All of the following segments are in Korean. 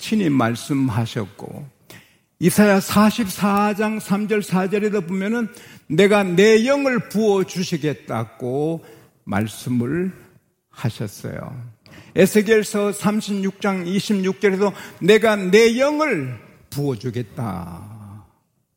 친히 말씀하셨고, 이사야 44장 3절 4절에도 보면은 내가 내 영을 부어주시겠다고 말씀을 하셨어요. 에스겔서 36장 26절에도 내가 내 영을 부어주겠다.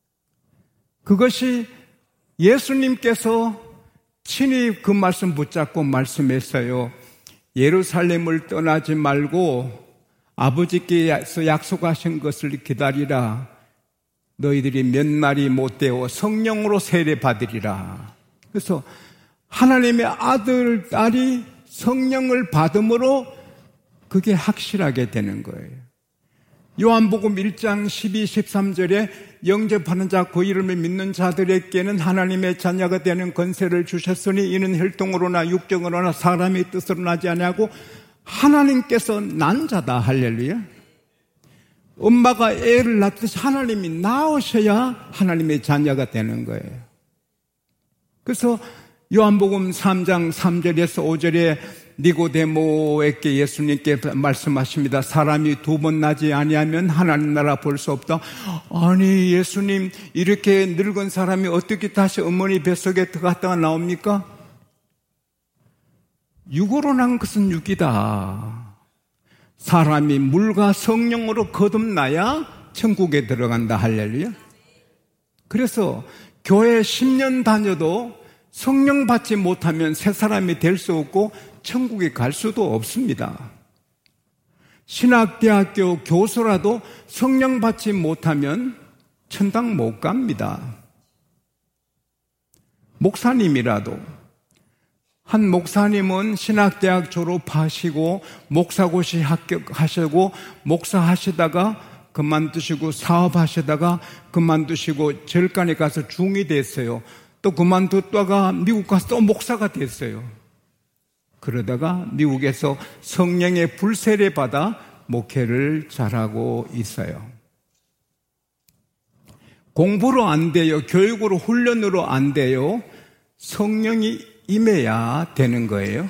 그것이 예수님께서 친히 그 말씀 붙잡고 말씀했어요. 예루살렘을 떠나지 말고 아버지께서 약속하신 것을 기다리라. 너희들이 몇 날이 못 되어 성령으로 세례받으리라. 그래서 하나님의 아들, 딸이 성령을 받음으로 그게 확실하게 되는 거예요. 요한복음 1장 12, 13절에 영접하는 자, 그 이름을 믿는 자들에게는 하나님의 자녀가 되는 권세를 주셨으니 이는 혈통으로나 육정으로나 사람의 뜻으로 나지 아니하고 하나님께서 난 자다. 할렐루야. 엄마가 애를 낳듯이 하나님이 낳으셔야 하나님의 자녀가 되는 거예요. 그래서 요한복음 3장 3절에서 5절에 니고데모에게 예수님께 말씀하십니다. 사람이 두 번 나지 아니하면 하나님 나라 볼 수 없다. 아니, 예수님, 이렇게 늙은 사람이 어떻게 다시 어머니 뱃속에 들어갔다가 나옵니까? 육으로 난 것은 육이다. 사람이 물과 성령으로 거듭나야 천국에 들어간다. 할렐루야. 그래서 교회 10년 다녀도 성령 받지 못하면 새 사람이 될 수 없고 천국에 갈 수도 없습니다. 신학대학교 교수라도 성령 받지 못하면 천당 못 갑니다. 목사님이라도, 한 목사님은 신학대학 졸업하시고 목사고시 합격하시고 목사하시다가 그만두시고 사업하시다가 그만두시고 절간에 가서 중이 됐어요. 또 그만뒀다가 미국 가서 또 목사가 됐어요. 그러다가 미국에서 성령의 불세례 받아 목회를 잘하고 있어요. 공부로 안 돼요. 교육으로, 훈련으로 안 돼요. 성령이 임해야 되는 거예요.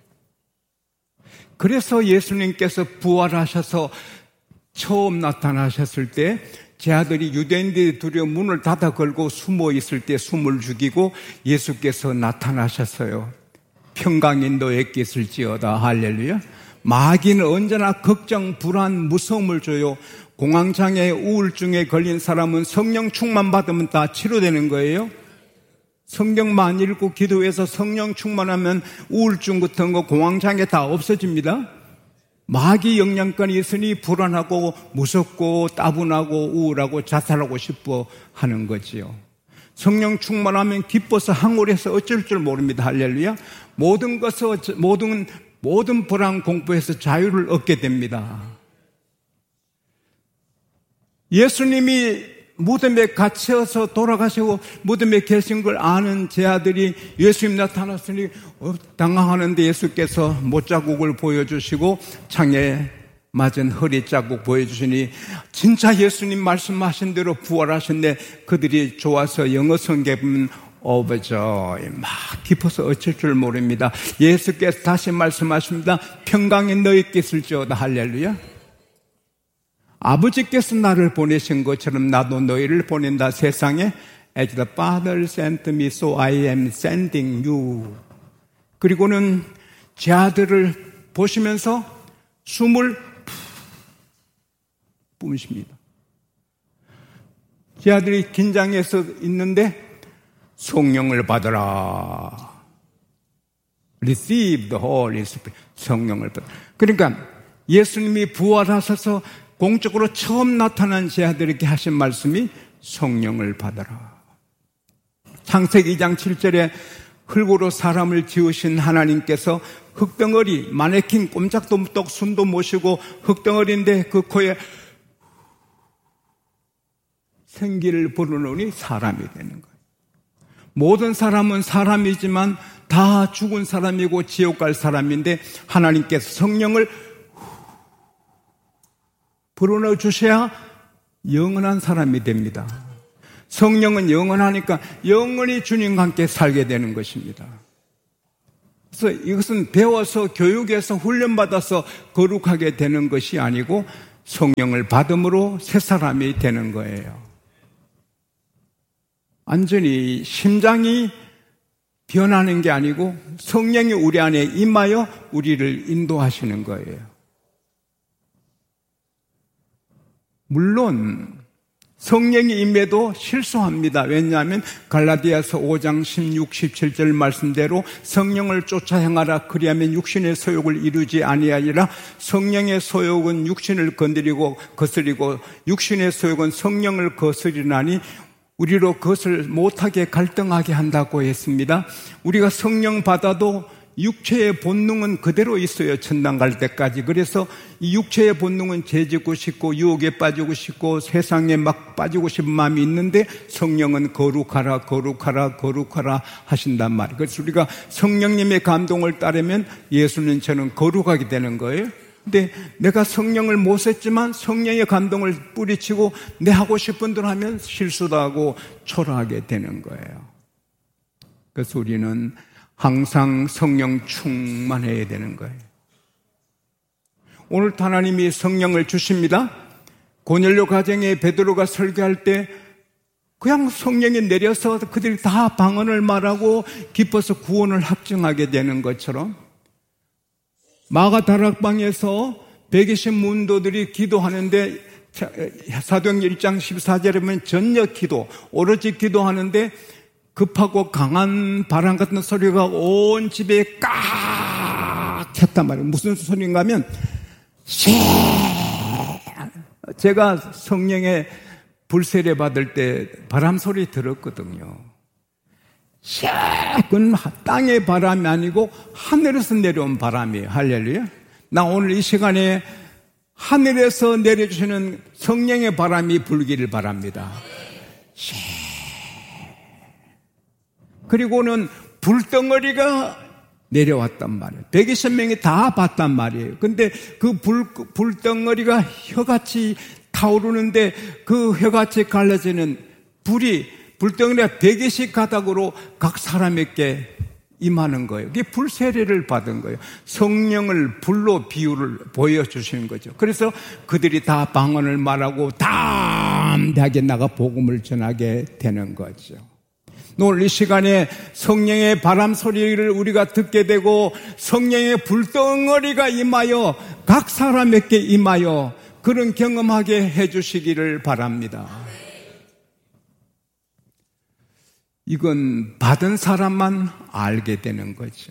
그래서 예수님께서 부활하셔서 처음 나타나셨을 때 제 아들이 유대인들이 두려워 문을 닫아 걸고 숨어 있을 때 숨을 죽이고 예수께서 나타나셨어요. 평강이 너에게 있을지어다. 할렐루야. 마귀는 언제나 걱정, 불안, 무서움을 줘요. 공황장애, 우울증에 걸린 사람은 성령 충만 받으면 다 치료되는 거예요. 성경만 읽고 기도해서 성령 충만하면 우울증 같은 거, 공황장애 다 없어집니다. 마귀 영향권이 있으니 불안하고 무섭고 따분하고 우울하고 자살하고 싶어 하는 거지요. 성령 충만하면 기뻐서 항울해서 어쩔 줄 모릅니다. 할렐루야. 모든 불안 공포에서 자유를 얻게 됩니다. 예수님이 무덤에 갇혀서 돌아가시고 무덤에 계신 걸 아는 제 아들이 예수님 나타났으니 당황하는데 예수께서 못자국을 보여주시고 창에 맞은 허리 자국 보여주시니 진짜 예수님 말씀하신 대로 부활하셨네. 그들이 좋아서 영어 성경에 보면 overjoy, 막 기뻐서 어쩔 줄 모릅니다. 예수께서 다시 말씀하십니다. 평강이 너희께 있을지어다. 할렐루야. 아버지께서 나를 보내신 것처럼 나도 너희를 보낸다. 세상에 As the Father sent me, so I am sending you. 그리고는 제 아들을 보시면서 숨을 뿜으십니다. 제 아들이 긴장해서 있는데 성령을 받아라. Receive the Holy Spirit. 성령을 받아라. 그러니까 예수님이 부활하셔서 공적으로 처음 나타난 제 아들에게 하신 말씀이 성령을 받아라. 창세기 2장 7절에 흙으로 사람을 지으신 하나님께서 흙덩어리, 마네킹 꼼짝도 못하고 숨도 못 쉬고 흙덩어리인데 그 코에 생기를 불어넣으니 사람이 되는 거예요. 모든 사람은 사람이지만 다 죽은 사람이고 지옥 갈 사람인데 하나님께서 성령을 불어넣어 주셔야 영원한 사람이 됩니다. 성령은 영원하니까 영원히 주님과 함께 살게 되는 것입니다. 그래서 이것은 배워서 교육에서 훈련받아서 거룩하게 되는 것이 아니고 성령을 받음으로 새 사람이 되는 거예요. 완전히 심장이 변하는 게 아니고 성령이 우리 안에 임하여 우리를 인도하시는 거예요. 물론 성령이 임해도 실수합니다. 왜냐하면 갈라디아서 5장 16, 17절 말씀대로 성령을 쫓아 행하라. 그리하면 육신의 소욕을 이루지 아니하리라. 성령의 소욕은 육신을 건드리고 거스리고 육신의 소욕은 성령을 거스리나니 우리로 그것을 못하게 갈등하게 한다고 했습니다. 우리가 성령 받아도 육체의 본능은 그대로 있어요. 천당 갈 때까지. 그래서 이 육체의 본능은 죄짓고 싶고 유혹에 빠지고 싶고 세상에 막 빠지고 싶은 마음이 있는데 성령은 거룩하라 거룩하라 거룩하라 하신단 말이에요. 그래서 우리가 성령님의 감동을 따르면 예수는 저는 거룩하게 되는 거예요. 근데 내가 성령을 못 썼지만 성령의 감동을 뿌리치고 내 하고 싶은 대로 하면 실수도 하고 초라하게 되는 거예요. 그래서 우리는 항상 성령 충만해야 되는 거예요. 오늘 하나님이 성령을 주십니다. 고넬료 가정에 베드로가 설교할 때 그냥 성령이 내려서 그들이 다 방언을 말하고 기뻐서 구원을 확증하게 되는 것처럼 마가 다락방에서 120 문도들이 기도하는데 사도행전 1장 14절에 보면 전력 기도, 오로지 기도하는데 급하고 강한 바람 같은 소리가 온 집에 깍 찼단 말이에요. 무슨 소리인가 하면 제가 성령의 불세례 받을 때 바람 소리 들었거든요. 그건 땅의 바람이 아니고 하늘에서 내려온 바람이에요. 할렐루야. 나 오늘 이 시간에 하늘에서 내려주시는 성령의 바람이 불기를 바랍니다. 그리고는 불덩어리가 내려왔단 말이에요. 120명이 다 봤단 말이에요. 근데 그 불덩어리가 혀같이 타오르는데 그 혀같이 갈라지는 불덩어리가 120 가닥으로 각 사람에게 임하는 거예요. 그게 불세례를 받은 거예요. 성령을 불로 비유를 보여주시는 거죠. 그래서 그들이 다 방언을 말하고 담대하게 나가 복음을 전하게 되는 거죠. 오늘 이 시간에 성령의 바람 소리를 우리가 듣게 되고 성령의 불덩어리가 임하여 각 사람에게 임하여 그런 경험하게 해주시기를 바랍니다. 이건 받은 사람만 알게 되는 거죠.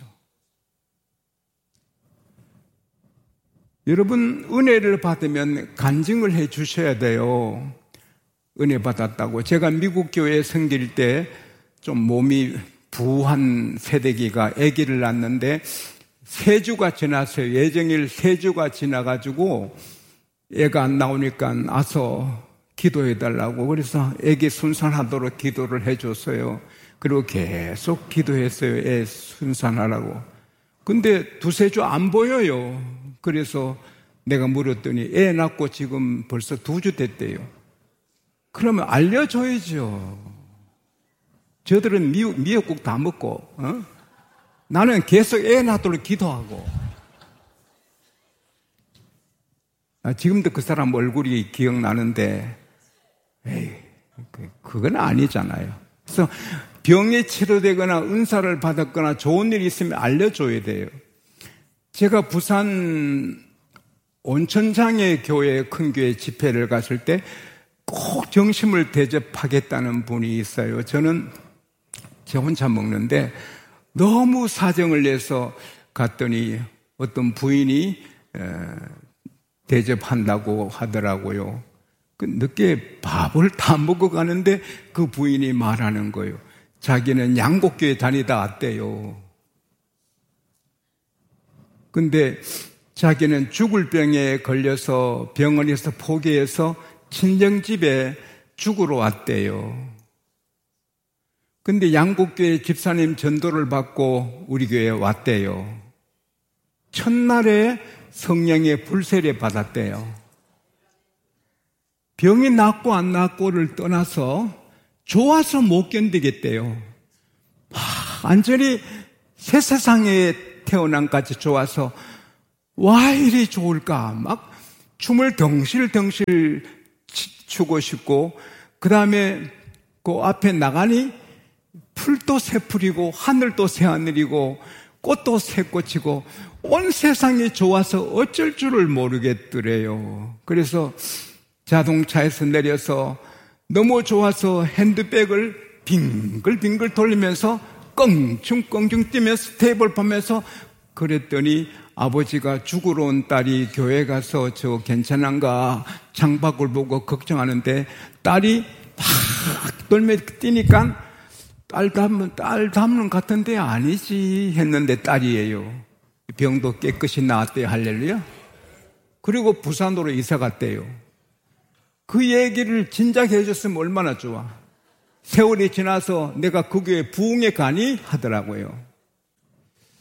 여러분, 은혜를 받으면 간증을 해 주셔야 돼요. 은혜 받았다고. 제가 미국 교회에 섬길 때 좀 몸이 부한 새내기가 아기를 낳았는데 3주가 지났어요. 예정일 3주가 지나가지고 애가 안 나오니까 와서 기도해달라고. 그래서 아기 순산하도록 기도를 해줬어요. 그리고 계속 기도했어요. 애 순산하라고. 근데 2-3주 안 보여요. 그래서 내가 물었더니 애 낳고 지금 벌써 2주 됐대요. 그러면 알려줘야죠. 저들은 미역국 다 먹고 나는 계속 애 낳도록 기도하고. 지금도 그 사람 얼굴이 기억나는데 에이, 그건 아니잖아요. 그래서 병이 치료되거나 은사를 받았거나 좋은 일이 있으면 알려줘야 돼요. 제가 부산 온천장의 교회, 큰 교회 집회를 갔을 때 꼭 점심을 대접하겠다는 분이 있어요. 저는 저 혼자 먹는데 너무 사정을 내서 갔더니 어떤 부인이 대접한다고 하더라고요. 늦게 밥을 다 먹고 가는데 그 부인이 말하는 거예요. 자기는 양곡교회 다니다 왔대요. 근데 자기는 죽을 병에 걸려서 병원에서 포기해서 친정집에 죽으러 왔대요. 근데 양곡교회 집사님 전도를 받고 우리 교회에 왔대요. 첫날에 성령의 불세례 받았대요. 병이 낫고 안 낫고를 떠나서 좋아서 못 견디겠대요. 완전히 새 세상에 태어난까지 좋아서 와 이리 좋을까 막 춤을 덩실덩실 추고 싶고, 그 다음에 그 앞에 나가니 풀도 새풀이고 하늘도 새하늘이고 꽃도 새꽃이고 온 세상이 좋아서 어쩔 줄을 모르겠더래요. 그래서 자동차에서 내려서 너무 좋아서 핸드백을 빙글빙글 돌리면서 껑충껑충 뛰면서 테이블 보면서 그랬더니 아버지가 죽으러 온 딸이 교회 가서 저 괜찮은가 창밖을 보고 걱정하는데 딸이 막 돌며 뛰니까 딸 닮는 같은데 아니지 했는데 딸이에요. 병도 깨끗이 나았대요. 할렐루야. 그리고 부산으로 이사 갔대요. 그 얘기를 진작 해줬으면 얼마나 좋아. 세월이 지나서 내가 그 교회 부흥회 가니 하더라고요.